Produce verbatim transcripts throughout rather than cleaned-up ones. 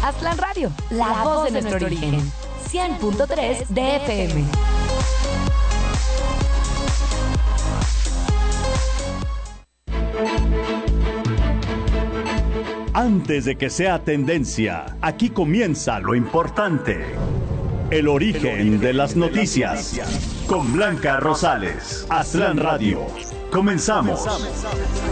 Aztlán Radio, la, la voz de nuestro, nuestro origen. cien punto tres de F M. Antes de que sea tendencia, aquí comienza lo importante. El origen, El origen de las noticias. De las noticias. Con Blanca Rosales. Aztlán Radio. Comenzamos. Comenzamos.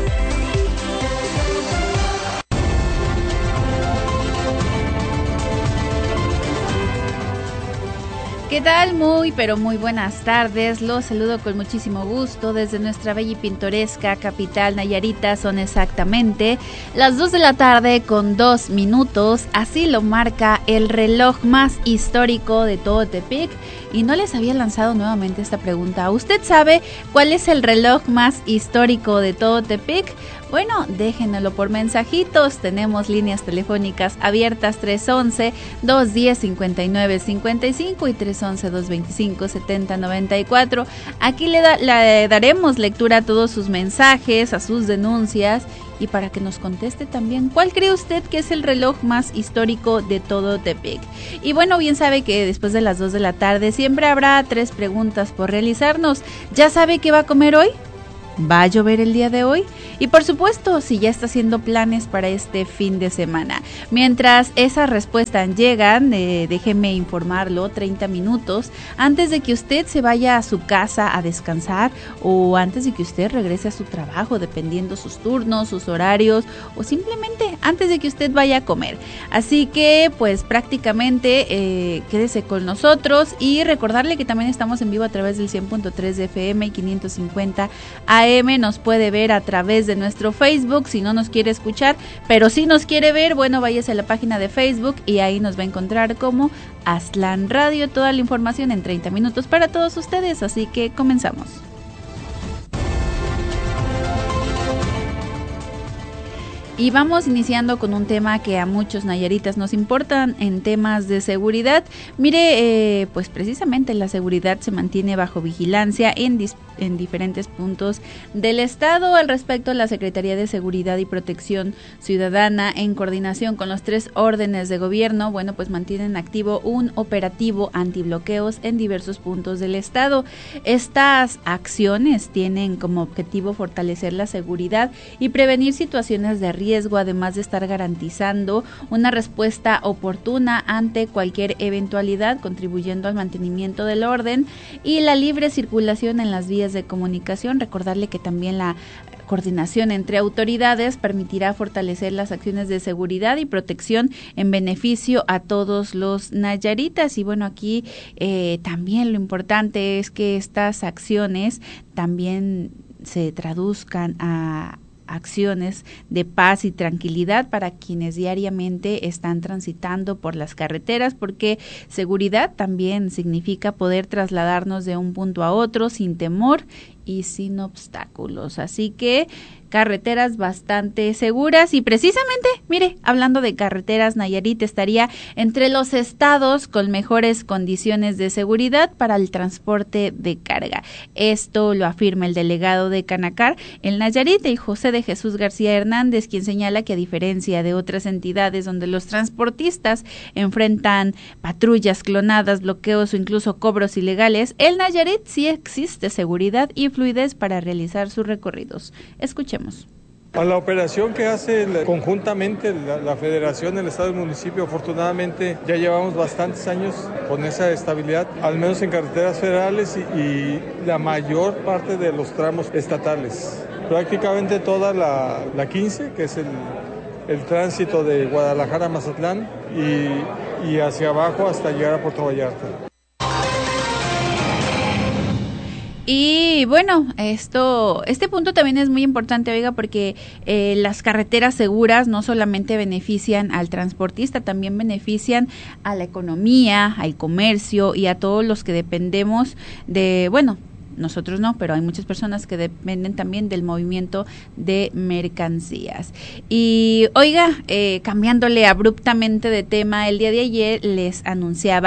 ¿Qué tal? Muy, pero muy buenas tardes. Los saludo con muchísimo gusto desde nuestra bella y pintoresca capital Nayarita. Son exactamente las dos de la tarde con dos minutos. Así lo marca el reloj más histórico de todo Tepic. Y no les había lanzado nuevamente esta pregunta. ¿Usted sabe cuál es el reloj más histórico de todo Tepic? Bueno, déjenmelo por mensajitos. Tenemos líneas telefónicas abiertas tres once, dos diez, cincuenta y nueve cincuenta y cinco y tres once, dos veinticinco, setenta noventa y cuatro. Aquí le, da, le daremos lectura a todos sus mensajes, a sus denuncias y para que nos conteste también cuál cree usted que es el reloj más histórico de todo Tepic. Y bueno, bien sabe que después de las dos de la tarde siempre habrá tres preguntas por realizarnos. ¿Ya sabe qué va a comer hoy? ¿Va a llover el día de hoy? Y por supuesto, si ya está haciendo planes para este fin de semana. Mientras esas respuestas llegan, eh, déjeme informarlo, treinta minutos antes de que usted se vaya a su casa a descansar o antes de que usted regrese a su trabajo, dependiendo sus turnos, sus horarios o simplemente antes de que usted vaya a comer. Así que pues prácticamente eh, quédese con nosotros y recordarle que también estamos en vivo a través del cien punto tres de F M y quinientos cincuenta A M. Nos puede ver a través de nuestro Facebook si no nos quiere escuchar, pero si nos quiere ver, bueno, váyase a la página de Facebook y ahí nos va a encontrar como Aztlán Radio. Toda la información en treinta minutos para todos ustedes, así que comenzamos. Y vamos iniciando con un tema que a muchos nayaritas nos importan en temas de seguridad. Mire, eh, pues precisamente la seguridad se mantiene bajo vigilancia en, dis- en diferentes puntos del estado. Al respecto, la Secretaría de Seguridad y Protección Ciudadana, en coordinación con los tres órdenes de gobierno, bueno, pues mantienen activo un operativo antibloqueos en diversos puntos del estado. Estas acciones tienen como objetivo fortalecer la seguridad y prevenir situaciones de riesgo, además de estar garantizando una respuesta oportuna ante cualquier eventualidad, contribuyendo al mantenimiento del orden y la libre circulación en las vías de comunicación. Recordarle que también la coordinación entre autoridades permitirá fortalecer las acciones de seguridad y protección en beneficio a todos los nayaritas. Y bueno, aquí eh, también lo importante es que estas acciones también se traduzcan a acciones de paz y tranquilidad para quienes diariamente están transitando por las carreteras, porque seguridad también significa poder trasladarnos de un punto a otro sin temor y sin obstáculos. Así que carreteras bastante seguras y precisamente, mire, hablando de carreteras, Nayarit estaría entre los estados con mejores condiciones de seguridad para el transporte de carga. Esto lo afirma el delegado de Canacar en Nayarit, el José de Jesús García Hernández, quien señala que a diferencia de otras entidades donde los transportistas enfrentan patrullas clonadas, bloqueos o incluso cobros ilegales, en Nayarit sí existe seguridad y fluidez para realizar sus recorridos. Escuchemos. A la operación que hace conjuntamente la, la Federación, el Estado y el municipio, afortunadamente ya llevamos bastantes años con esa estabilidad, al menos en carreteras federales y, y la mayor parte de los tramos estatales. Prácticamente toda la, la quince, que es el, el tránsito de Guadalajara a Mazatlán y, y hacia abajo hasta llegar a Puerto Vallarta. Y bueno, esto, este punto también es muy importante, oiga, porque eh, las carreteras seguras no solamente benefician al transportista, también benefician a la economía, al comercio y a todos los que dependemos de, bueno, nosotros no, pero hay muchas personas que dependen también del movimiento de mercancías. Y oiga, eh, cambiándole abruptamente de tema, el día de ayer les anunciaba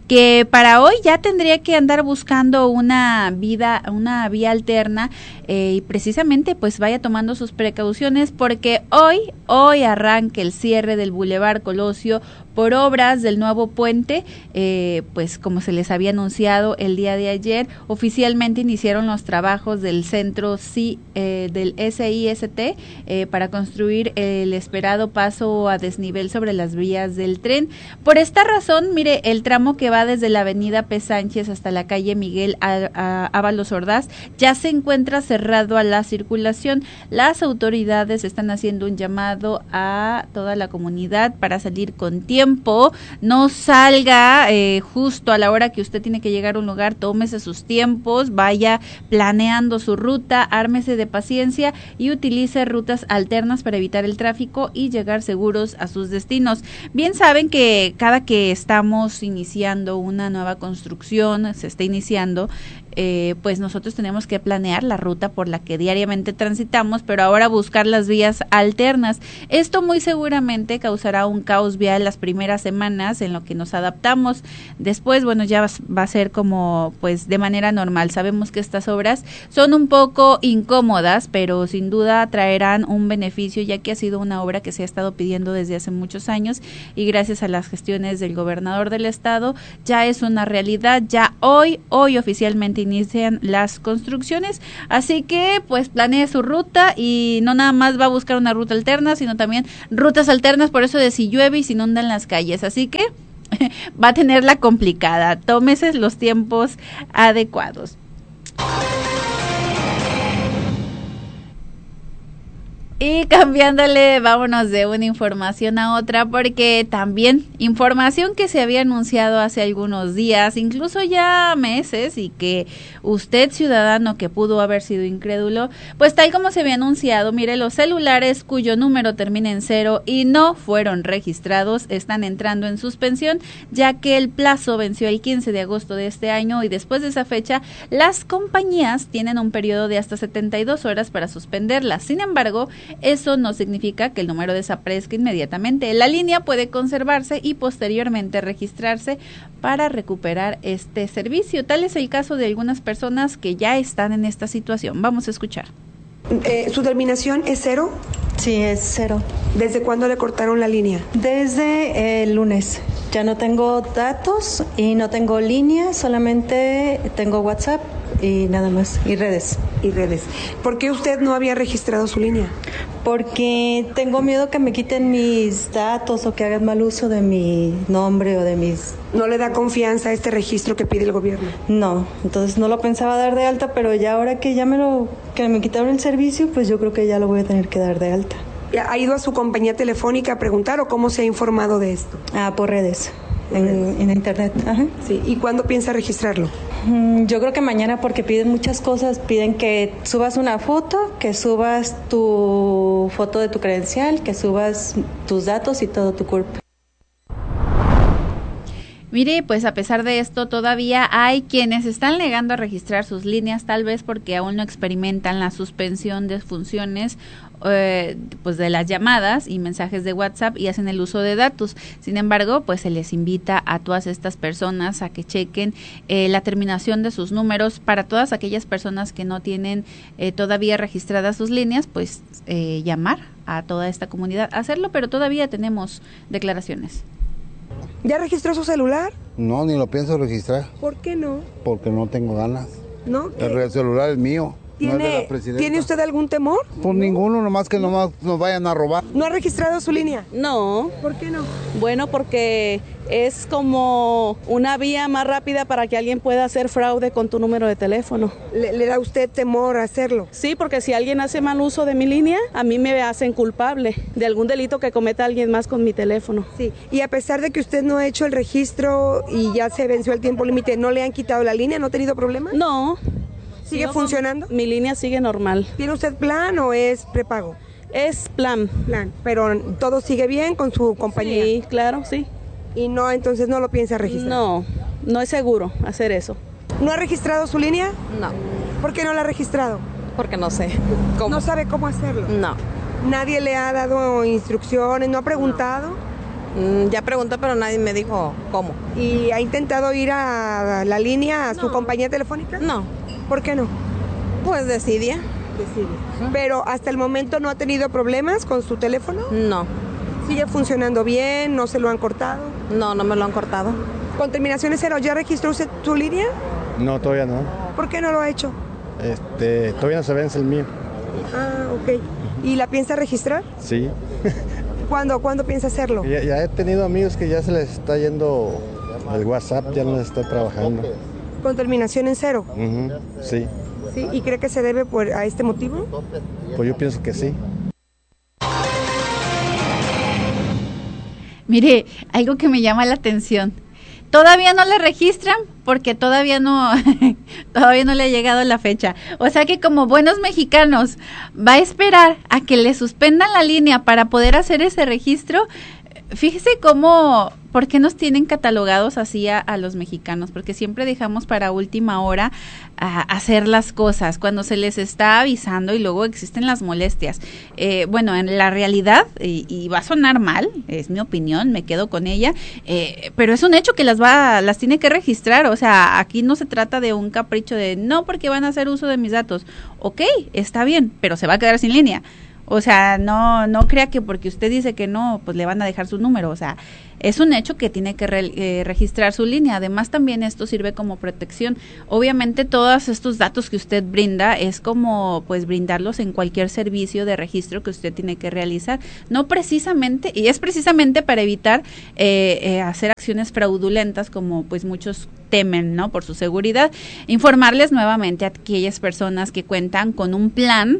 que para hoy ya tendría que andar buscando una vida, una vía alterna, eh, y precisamente pues vaya tomando sus precauciones, porque hoy, hoy arranca el cierre del Boulevard Colosio por obras del nuevo puente, eh, pues como se les había anunciado el día de ayer, oficialmente iniciaron los trabajos del centro C, eh, del S I S T eh, para construir el esperado paso a desnivel sobre las vías del tren. Por esta razón, mire, el tramo que va desde la avenida P. Sánchez hasta la calle Miguel Ábalos Ordaz ya se encuentra cerrado a la circulación. Las autoridades están haciendo un llamado a toda la comunidad para salir con tiempo. No salga eh, justo a la hora que usted tiene que llegar a un lugar, tómese sus tiempos, vaya planeando su ruta, ármese de paciencia y utilice rutas alternas para evitar el tráfico y llegar seguros a sus destinos. Bien saben que cada que estamos iniciando una nueva construcción, se está iniciando, Eh, pues nosotros tenemos que planear la ruta por la que diariamente transitamos, pero ahora buscar las vías alternas. Esto muy seguramente causará un caos vial las primeras semanas en lo que nos adaptamos. Después, bueno, ya va, va a ser como pues de manera normal. Sabemos que estas obras son un poco incómodas, pero sin duda traerán un beneficio, ya que ha sido una obra que se ha estado pidiendo desde hace muchos años y gracias a las gestiones del gobernador del estado ya es una realidad. Ya hoy, hoy oficialmente inician las construcciones, así que pues planee su ruta y no nada más va a buscar una ruta alterna, sino también rutas alternas, por eso de si llueve y si inundan las calles, así que va a tenerla complicada. Tómese los tiempos adecuados. Y cambiándole, vámonos de una información a otra, porque también información que se había anunciado hace algunos días, incluso ya meses, y que usted, ciudadano que pudo haber sido incrédulo, pues tal como se había anunciado, mire, los celulares cuyo número termina en cero y no fueron registrados están entrando en suspensión, ya que el plazo venció el quince de agosto de este año y después de esa fecha las compañías tienen un periodo de hasta setenta y dos horas para suspenderlas. Sin embargo, eso no significa que el número desaparezca inmediatamente. La línea puede conservarse y posteriormente registrarse para recuperar este servicio. Tal es el caso de algunas personas que ya están en esta situación. Vamos a escuchar. Eh, ¿Su terminación es cero? Sí, es cero. ¿Desde cuándo le cortaron la línea? Desde el lunes. Ya no tengo datos y no tengo línea, solamente tengo WhatsApp y nada más, y redes. Y redes. ¿Por qué usted no había registrado su línea? Porque tengo miedo que me quiten mis datos o que hagan mal uso de mi nombre o de mis... ¿No le da confianza a este registro que pide el gobierno? No, entonces no lo pensaba dar de alta, pero ya ahora que ya me lo, que me quitaron el servicio, pues yo creo que ya lo voy a tener que dar de alta. ¿Ha ido a su compañía telefónica a preguntar o cómo se ha informado de esto? Ah, por redes, en, en internet. Ajá. Sí. ¿Y cuándo piensa registrarlo? Mm, yo creo que mañana, porque piden muchas cosas. Piden que subas una foto, que subas tu foto de tu credencial, que subas tus datos y todo tu cuerpo. Mire, pues a pesar de esto, todavía hay quienes están negando a registrar sus líneas, tal vez porque aún no experimentan la suspensión de funciones eh, pues de las llamadas y mensajes de WhatsApp y hacen el uso de datos. Sin embargo, pues se les invita a todas estas personas a que chequen eh, la terminación de sus números. Para todas aquellas personas que no tienen eh, todavía registradas sus líneas, pues eh, llamar a toda esta comunidad, hacerlo, pero todavía tenemos declaraciones. ¿Ya registró su celular? No, ni lo pienso registrar. ¿Por qué no? Porque no tengo ganas. ¿No? El celular es mío. ¿Tiene, no es de la presidenta. ¿Tiene usted algún temor? Pues ¿no? Ninguno, nomás que nomás nos vayan a robar. ¿No ha registrado su línea? No. ¿Por qué no? Bueno, porque es como una vía más rápida para que alguien pueda hacer fraude con tu número de teléfono. ¿Le, le da a usted temor hacerlo? Sí, porque si alguien hace mal uso de mi línea, a mí me hacen culpable de algún delito que cometa alguien más con mi teléfono. Sí, y a pesar de que usted no ha hecho el registro y ya se venció el tiempo límite, ¿no le han quitado la línea? ¿No ha tenido problemas? No. ¿Sigue no, funcionando? Mi línea sigue normal. ¿Tiene usted plan o es prepago? Es plan. Plan, pero todo sigue bien con su compañía. Sí, claro, sí. ¿Y no, entonces no lo piensa registrar? No, no es seguro hacer eso. ¿No ha registrado su línea? No. ¿Por qué no la ha registrado? Porque no sé cómo. ¿No sabe cómo hacerlo? No. ¿Nadie le ha dado instrucciones? ¿No ha preguntado? No. Mm, ya pregunté, pero nadie me dijo cómo. ¿Y ha intentado ir a la línea, a su No. compañía telefónica? No, ¿Por qué no? pues Decidia. Pero hasta el momento no ha tenido problemas con su teléfono. No, ¿Sigue funcionando bien? ¿No se lo han cortado? no, no me lo han cortado. Con terminaciones cero, ¿ya registró usted su línea? No, todavía no. ¿Por qué no lo ha hecho? Este, todavía no se vence el mío. Ah, ok. ¿Y la piensa registrar? Sí. ¿Cuándo, ¿cuándo piensa hacerlo? Ya, ya he tenido amigos que ya se les está yendo el WhatsApp, ya no les está trabajando. Con terminación en cero. Ujú, sí, ¿Sí? ¿Y cree que se debe por, a este motivo? pues yo pienso que sí. Mire, algo que me llama la atención. Todavía no le registran porque todavía no, todavía no le ha llegado la fecha. O sea que como buenos mexicanos va a esperar a que le suspendan la línea para poder hacer ese registro. Fíjese cómo, ¿por qué nos tienen catalogados así a, a los mexicanos? Porque siempre dejamos para última hora a, hacer las cosas, cuando se les está avisando y luego existen las molestias. Eh, bueno, en la realidad, y, y va a sonar mal, es mi opinión, me quedo con ella, eh, pero es un hecho que las va, las tiene que registrar. O sea, aquí no se trata de un capricho de no porque van a hacer uso de mis datos. Ok, está bien, pero se va a quedar sin línea. O sea, no no crea que porque usted dice que no, pues le van a dejar su número. O sea, es un hecho que tiene que re, eh, registrar su línea. Además, también esto sirve como protección. Obviamente, todos estos datos que usted brinda es como, pues, brindarlos en cualquier servicio de registro que usted tiene que realizar. No precisamente, y es precisamente para evitar eh, eh, hacer acciones fraudulentas como, pues, muchos temen, ¿no? Por su seguridad. Informarles nuevamente a aquellas personas que cuentan con un plan,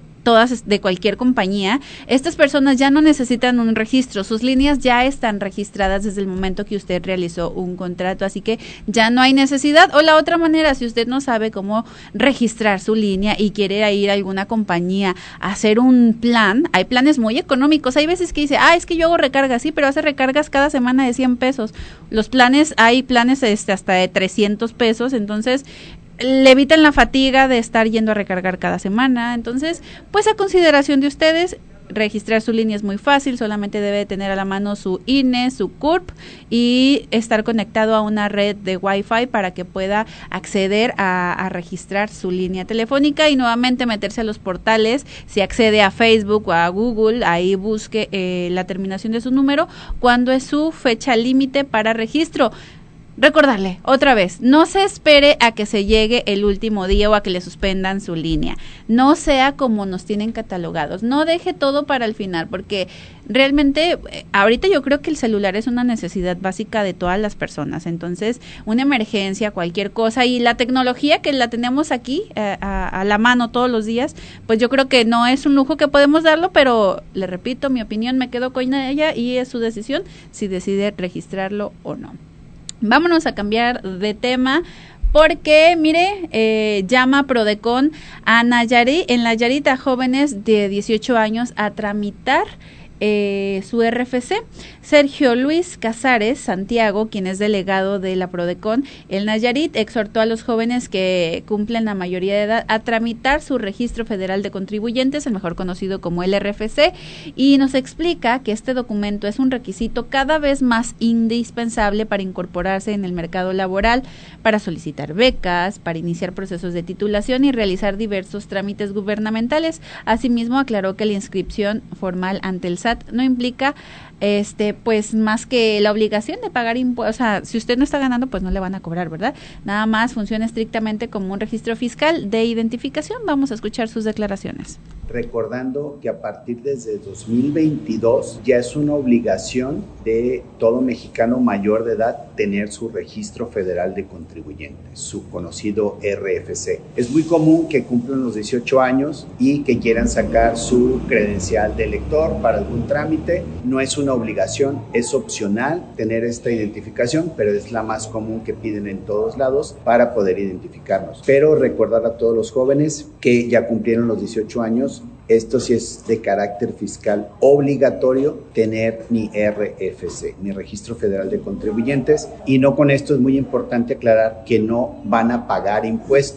todas de cualquier compañía, estas personas ya no necesitan un registro, sus líneas ya están registradas desde el momento que usted realizó un contrato, así que ya no hay necesidad. O la otra manera, si usted no sabe cómo registrar su línea y quiere ir a alguna compañía a hacer un plan, hay planes muy económicos. Hay veces que dice, ah, es que yo hago recargas, sí, pero hace recargas cada semana de cien pesos. Los planes, hay planes este, hasta de trescientos pesos, entonces le evitan la fatiga de estar yendo a recargar cada semana. Entonces, pues a consideración de ustedes, registrar su línea es muy fácil, solamente debe tener a la mano su I N E, su C U R P y estar conectado a una red de Wi-Fi para que pueda acceder a, a registrar su línea telefónica y nuevamente meterse a los portales. Si accede a Facebook o a Google, ahí busque eh, la terminación de su número, cuando es su fecha límite para registro. Recordarle, otra vez, no se espere a que se llegue el último día o a que le suspendan su línea. No sea como nos tienen catalogados. No deje todo para el final, porque realmente ahorita yo creo que el celular es una necesidad básica de todas las personas. Entonces, una emergencia, cualquier cosa, y la tecnología que la tenemos aquí eh, a, a la mano todos los días, pues yo creo que no es un lujo que podemos darlo, pero le repito, mi opinión, me quedo con ella y es su decisión si decide registrarlo o no. Vámonos a cambiar de tema porque, mire, eh, llama Prodecon a Nayarit, en Nayarit a jóvenes de dieciocho años a tramitar eh, su R F C. Sergio Luis Casares Santiago, quien es delegado de la Prodecon el Nayarit, exhortó a los jóvenes que cumplen la mayoría de edad a tramitar su registro federal de contribuyentes, el mejor conocido como el R F C, y nos explica que este documento es un requisito cada vez más indispensable para incorporarse en el mercado laboral, para solicitar becas, para iniciar procesos de titulación y realizar diversos trámites gubernamentales. Asimismo, aclaró que la inscripción formal ante el S A T no implica este pues más que la obligación de pagar impuestos. O sea, si usted no está ganando, pues no le van a cobrar, ¿verdad? Nada más funciona estrictamente como un registro fiscal de identificación. Vamos a escuchar sus declaraciones. Recordando que a partir desde dos mil veintidós ya es una obligación de todo mexicano mayor de edad tener su registro federal de contribuyentes, su conocido R F C. Es muy común que cumplan los dieciocho años y que quieran sacar su credencial de elector para algún trámite. No es una obligación, es opcional tener esta identificación, pero es la más común que piden en todos lados para poder identificarnos. Pero recordar a todos los jóvenes que ya cumplieron los dieciocho años, esto sí es de carácter fiscal obligatorio tener mi R F C, mi Registro Federal de Contribuyentes, y no con esto es muy importante aclarar que no van a pagar impuesto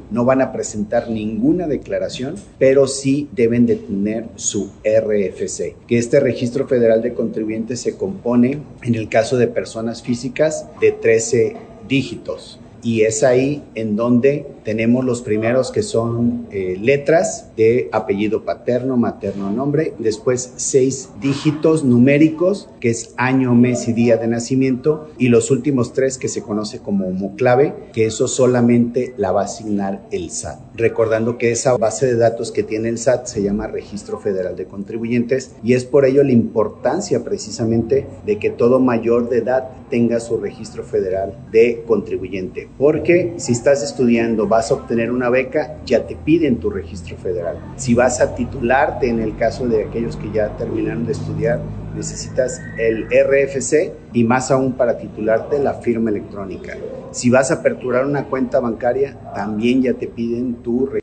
no van a presentar ninguna declaración, pero sí deben de tener su R F C, que este Registro Federal de Contribuyentes se compone, en el caso de personas físicas, de trece dígitos. Y es ahí en donde tenemos los primeros que son eh, letras de apellido paterno, materno, nombre, después seis dígitos numéricos, que es año, mes y día de nacimiento, y los últimos tres que se conoce como homoclave, que eso solamente la va a asignar el S A T. Recordando que esa base de datos que tiene el S A T se llama Registro Federal de Contribuyentes, y es por ello la importancia precisamente de que todo mayor de edad tenga su registro federal de contribuyente, porque si estás estudiando, vas a obtener una beca, ya te piden tu registro federal. Si vas a titularte, en el caso de aquellos que ya terminaron de estudiar, necesitas el R F C y más aún para titularte la firma electrónica. Si vas a aperturar una cuenta bancaria, también ya te piden tu registro.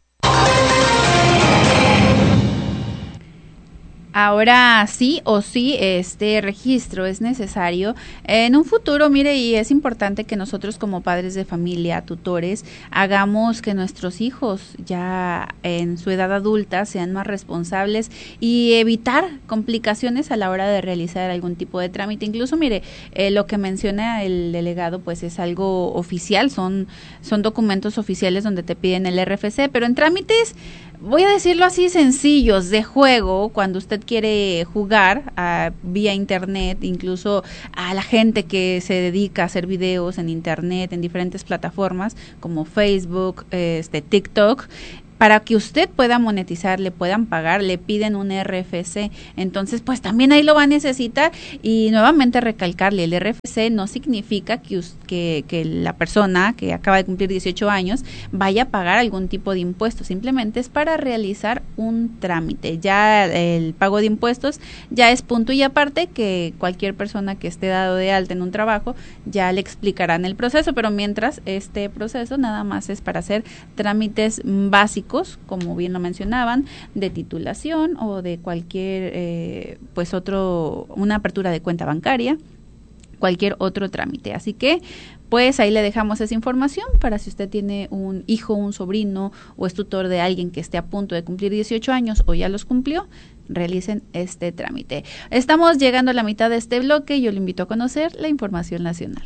Ahora sí o sí este registro es necesario en un futuro, mire, y es importante que nosotros como padres de familia, tutores, hagamos que nuestros hijos ya en su edad adulta sean más responsables y evitar complicaciones a la hora de realizar algún tipo de trámite. Incluso, mire, eh, lo que menciona el delegado pues es algo oficial, son, son documentos oficiales donde te piden el R F C, pero en trámites, voy a decirlo así, sencillos, de juego, cuando usted quiere jugar a, vía internet, incluso a la gente que se dedica a hacer videos en internet, en diferentes plataformas como Facebook, este, TikTok, para que usted pueda monetizar, le puedan pagar, le piden un R F C, entonces pues también ahí lo va a necesitar. Y nuevamente recalcarle, el R F C no significa que, que, que la persona que acaba de cumplir dieciocho años vaya a pagar algún tipo de impuesto, simplemente es para realizar un trámite. Ya el pago de impuestos ya es punto y aparte, que cualquier persona que esté dado de alta en un trabajo ya le explicarán el proceso, pero mientras este proceso nada más es para hacer trámites básicos, como bien lo mencionaban, de titulación o de cualquier, eh, pues otro, una apertura de cuenta bancaria, cualquier otro trámite. Así que, pues ahí le dejamos esa información para si usted tiene un hijo, un sobrino o es tutor de alguien que esté a punto de cumplir dieciocho años o ya los cumplió, realicen este trámite. Estamos llegando a la mitad de este bloque y yo le invito a conocer la información nacional.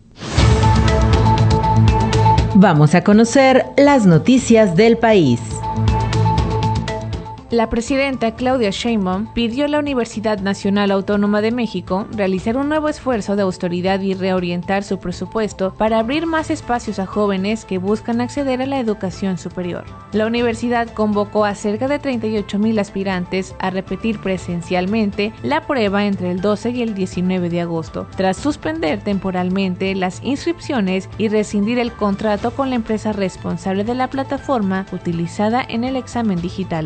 Vamos a conocer las noticias del país. La presidenta Claudia Sheinbaum pidió a la Universidad Nacional Autónoma de México realizar un nuevo esfuerzo de austeridad y reorientar su presupuesto para abrir más espacios a jóvenes que buscan acceder a la educación superior. La universidad convocó a cerca de treinta y ocho mil aspirantes a repetir presencialmente la prueba entre el doce y el diecinueve de agosto, tras suspender temporalmente las inscripciones y rescindir el contrato con la empresa responsable de la plataforma utilizada en el examen digital.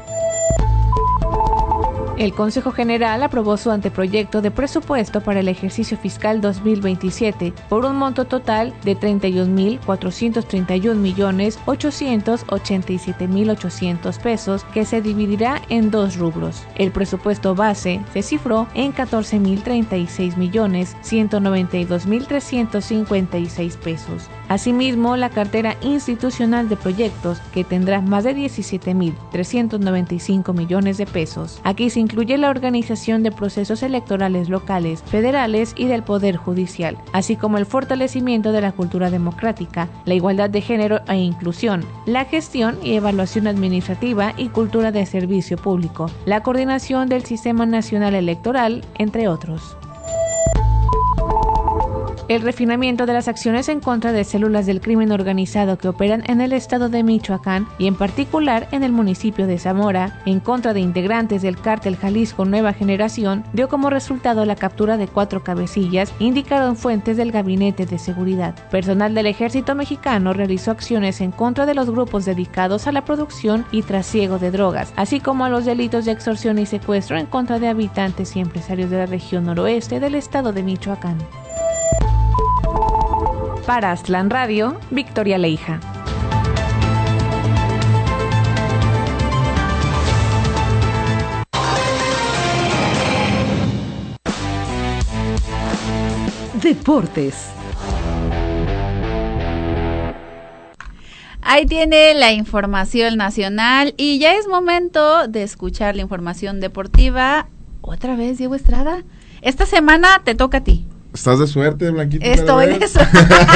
El Consejo General aprobó su anteproyecto de presupuesto para el ejercicio fiscal dos mil veintisiete por un monto total de treinta y un mil cuatrocientos treinta y un millones ochocientos ochenta y siete mil ochocientos pesos, que se dividirá en dos rubros. El presupuesto base se cifró en catorce mil treinta y seis millones ciento noventa y dos mil trescientos cincuenta y seis pesos. Asimismo, la cartera institucional de proyectos, que tendrá más de diecisiete mil trescientos noventa y cinco millones de pesos. Aquí se incluye la organización de procesos electorales locales, federales y del Poder Judicial, así como el fortalecimiento de la cultura democrática, la igualdad de género e inclusión, la gestión y evaluación administrativa y cultura de servicio público, la coordinación del Sistema Nacional Electoral, entre otros. El refinamiento de las acciones en contra de células del crimen organizado que operan en el estado de Michoacán y en particular en el municipio de Zamora, en contra de integrantes del cártel Jalisco Nueva Generación, dio como resultado la captura de cuatro cabecillas, indicaron fuentes del Gabinete de Seguridad. Personal del Ejército Mexicano realizó acciones en contra de los grupos dedicados a la producción y trasiego de drogas, así como a los delitos de extorsión y secuestro en contra de habitantes y empresarios de la región noroeste del estado de Michoacán. Para Aztlán Radio, Victoria Leija. Deportes. Ahí tiene la información nacional y ya es momento de escuchar la información deportiva. Otra vez, Diego Estrada. Esta semana te toca a ti. ¿Estás de suerte, Blanquita? Estoy de suerte.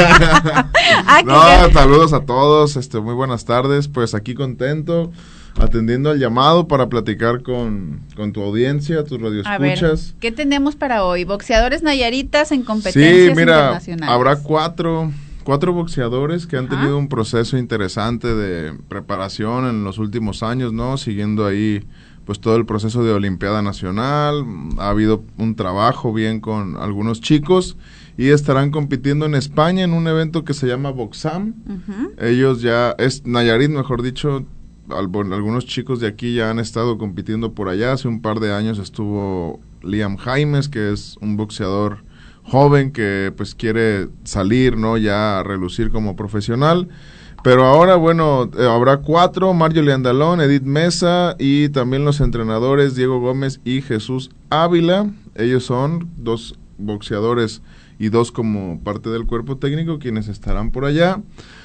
No, saludos a todos, este, muy buenas tardes. Pues aquí contento, atendiendo al llamado para platicar con, con tu audiencia, tus radioescuchas. A ver, ¿qué tenemos para hoy? Boxeadores nayaritas en competencias sí, mira, internacionales. Habrá cuatro... Cuatro boxeadores que han Ajá. tenido un proceso interesante de preparación en los últimos años, ¿no? Siguiendo ahí, pues, todo el proceso de Olimpiada Nacional. Ha habido un trabajo bien con algunos chicos y estarán compitiendo en España en un evento que se llama Boxam. Uh-huh. Ellos ya, es Nayarit, mejor dicho, al, bueno, algunos chicos de aquí ya han estado compitiendo por allá. Hace un par de años estuvo Liam Jaimes, que es un boxeador joven que pues quiere salir, ¿no? Ya a relucir como profesional. Pero ahora, bueno, eh, habrá cuatro: Marjorie Andalón, Edith Mesa y también los entrenadores Diego Gómez y Jesús Ávila. Ellos son dos boxeadores y dos como parte del cuerpo técnico quienes estarán por allá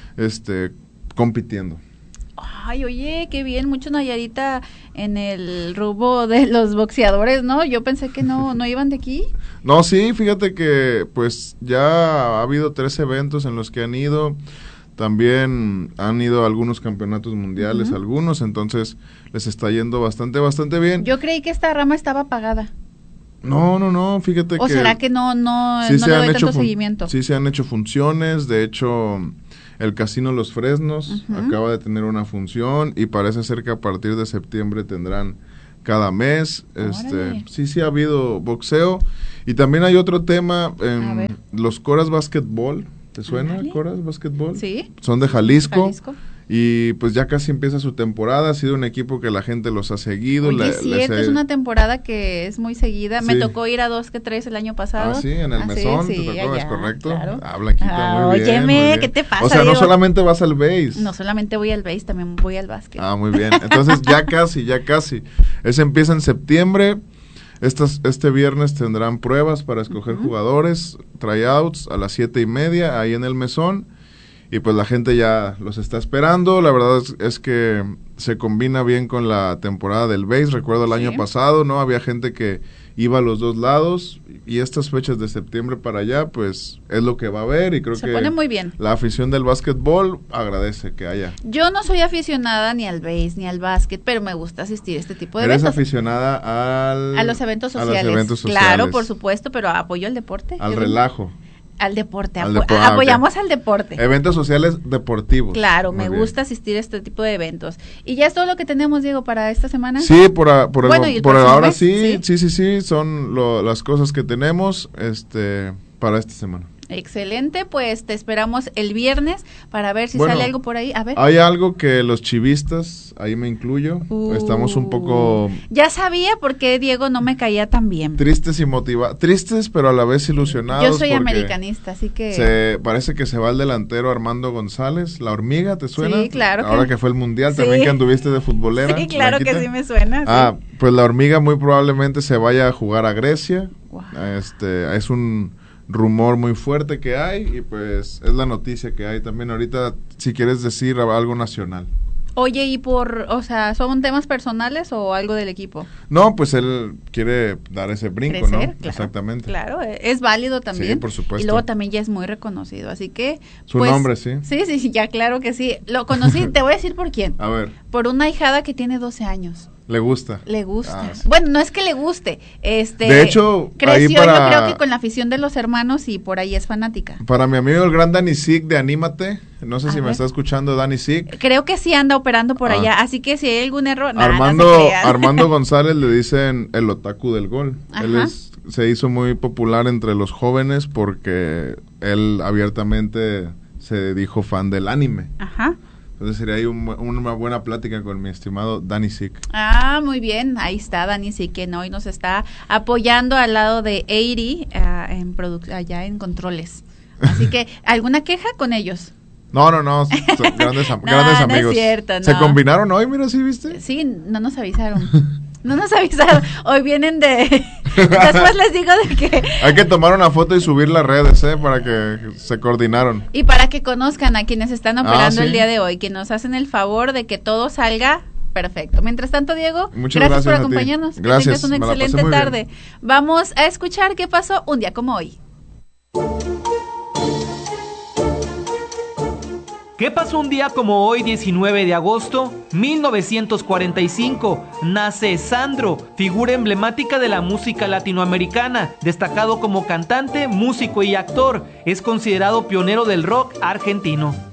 este compitiendo. Ay, oye, qué bien, mucho Nayarita en el rubro de los boxeadores, ¿no? Yo pensé que no, no iban de aquí. No, sí, fíjate que pues ya ha habido tres eventos en los que han ido, también han ido a algunos campeonatos mundiales, uh-huh. algunos, entonces les está yendo bastante, bastante bien. Yo creí que esta rama estaba apagada. No, no, no, fíjate ¿O que... ¿O será que no, no, sí no le doy tanto seguimiento? Sí se han hecho funciones, de hecho... El Casino Los Fresnos uh-huh. acaba de tener una función y parece ser que a partir de septiembre tendrán cada mes. Este, sí, sí ha habido boxeo. Y también hay otro tema, en los Coras Basketball. ¿Te suena Ándale. Coras Basketball? Sí. Son de Jalisco. Jalisco. Y pues ya casi empieza su temporada. Ha sido un equipo que la gente los ha seguido. Oye, le, es cierto, les... es una temporada que es muy seguida. Sí. Me tocó ir a dos que tres el año pasado. Ah, sí, en el ah, mesón, sí, te sí, tocó, allá, es correcto. Claro. Ah, Blanquita, ah, muy bien. Óyeme, muy bien. ¿qué te pasa? O sea, Diego? no solamente vas al base. No solamente voy al base, también voy al básquet. Ah, muy bien. Entonces ya casi, ya casi. Ese empieza en septiembre. Estas, este viernes tendrán pruebas para escoger uh-huh. jugadores, tryouts a las siete y media ahí en el mesón. Y pues la gente ya los está esperando. La verdad es, es que se combina bien con la temporada del base. Recuerdo el sí. año pasado, ¿no? Había gente que iba a los dos lados. Y estas fechas de septiembre para allá, pues es lo que va a haber. Y creo se que pone muy bien. La afición del básquetbol agradece que haya. Yo no soy aficionada ni al base ni al básquet, pero me gusta asistir a este tipo de ¿Eres eventos. ¿Eres aficionada al, a los eventos sociales? A los eventos sociales. Claro, por supuesto, pero apoyo al deporte. Al relajo. Al deporte, al apo- depo- ah, apoyamos okay. al deporte. Eventos sociales deportivos. Claro, Muy me bien. gusta asistir a este tipo de eventos. ¿Y ya es todo lo que tenemos, Diego, para esta semana? Sí, por, a, por, bueno, el, el por ahora mes? sí, sí, sí, sí, son lo, las cosas que tenemos este para esta semana. Excelente, pues te esperamos el viernes para ver si bueno, sale algo por ahí. A ver. Hay algo que los chivistas, ahí me incluyo, uh, estamos un poco... Ya sabía por qué Diego no me caía tan bien. Tristes y motivados, tristes pero a la vez ilusionados. Yo soy americanista, así que... Se, parece que se va el delantero Armando González, la hormiga, ¿te suena? Sí, claro. Ahora que, que fue el mundial, sí. también que anduviste de futbolera. Sí, claro Blanquita. que sí me suena. Ah, sí. pues la hormiga muy probablemente se vaya a jugar a Grecia. Wow. Este, es un... rumor muy fuerte que hay y pues es la noticia que hay también ahorita, si quieres decir algo nacional. Oye, y por, o sea, ¿son temas personales o algo del equipo? No, pues él quiere dar ese brinco, Crecer, ¿no? Claro, Exactamente. Claro, es válido también. Sí, por supuesto. Y luego también ya es muy reconocido, así que... Su pues, nombre, sí. Sí, sí, sí, ya claro que sí. Lo conocí, te voy a decir por quién. A ver. Por una hijada que tiene doce años. Le gusta. Le gusta. Ah, sí. Bueno, no es que le guste. Este, de hecho, creció ahí para, yo creo que con la afición de los hermanos y por ahí es fanática. Para mi amigo el gran Dani Sick de Anímate, no sé a si ver. me está escuchando Dani Sick. Creo que sí anda operando por ah. allá, así que si hay algún error, nah, Armando, no se Armando González le dicen el otaku del gol. Ajá. Él es, se hizo muy popular entre los jóvenes porque él abiertamente se dijo fan del anime. Ajá. Entonces sería ahí un, una buena plática con mi estimado Dani Sick. Ah, muy bien. Ahí está Dani Sick, que hoy nos está apoyando al lado de ochenta uh, en produ- allá en controles. Así que, ¿alguna queja con ellos? No, no, no, son grandes, no, grandes amigos. No es cierto, no. ¿Se combinaron hoy? Mira, ¿sí viste? Sí, no nos avisaron. No nos avisaron. Hoy vienen de... Después les digo de que... Hay que tomar una foto y subir las redes, ¿eh? Para que se coordinaron. Y para que conozcan a quienes están operando Ah, ¿sí? el día de hoy, que nos hacen el favor de que todo salga perfecto. Mientras tanto, Diego, Muchas gracias, gracias por a ti. acompañarnos. Gracias, Que tengas una me la pasé excelente muy bien. tarde. Vamos a escuchar qué pasó un día como hoy. ¿Qué pasó un día como hoy, diecinueve de agosto? mil novecientos cuarenta y cinco. Nace Sandro, figura emblemática de la música latinoamericana, destacado como cantante, músico y actor. Es considerado pionero del rock argentino.